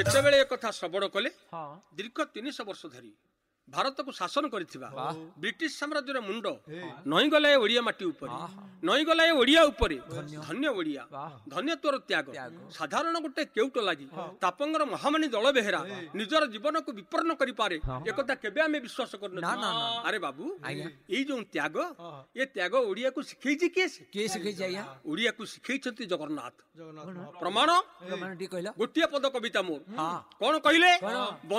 ଯେତେବେଳେ ଏ କଥା ଶ୍ରବଣ କଲେ ହଁ ଦୀର୍ଘ 300 ବର୍ଷ ଧରି ଭାରତକୁ ଶାସନ କରିଥିବା ବ୍ରିଟିଶ ସାମ୍ରାଜ୍ୟର ମୁଣ୍ଡ ନଇଁଗଲା ଏ ଓଡ଼ିଆ ମାଟି ଉପରେ, ନଇଁଗଲା ଏ ଓଡ଼ିଆ ଉପରେ। ଧନ୍ୟ ଓଡ଼ିଆ, ଧନ୍ୟ ତୋର ତ୍ୟାଗ। ସାଧାରଣ ଗୋଟେ କେଉଟ ଲାଗି ତାପଙ୍ଗର ମହାମାନୀ ଦଳ ବେହେରା ନିଜର ଜୀବନକୁ ବିପନ୍ନ କରିପାରେ ଏକଥା କେବେ ଆମେ ବିଶ୍ୱାସ କରୁନୁ। ଆରେ ବାବୁ, ଏଇ ଯୋଉ ତ୍ୟାଗ, ଏ ତ୍ୟାଗ ଓଡ଼ିଆକୁ ଶିଖେଇଛି କିଏ? କିଏ ଶିଖେଇଛି ଆଜ୍ଞା? ଓଡ଼ିଆକୁ ଶିଖେଇଛନ୍ତି ଜଗନ୍ନାଥ। ପ୍ରମାଣ ଗୋଟିଏ ପଦ କବିତା ମୋର। କଣ କହିଲେ?